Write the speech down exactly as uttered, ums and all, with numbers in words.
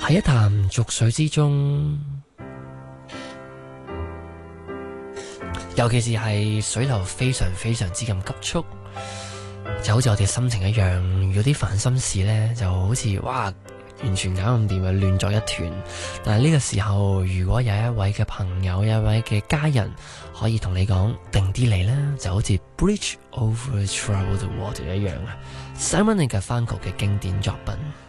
喺一潭濁水之中，尤其是係水流非常非常之咁急速，就好似我哋心情一樣，遇到啲煩心事呢，就好似哇完全搞唔掂啊，亂作一團。但係呢個時候，如果有一位嘅朋友，有一位嘅家人可以同你講定啲嚟啦，就好似 Bridge over troubled water 一樣啊，Simon and Garfunkel 嘅經典作品。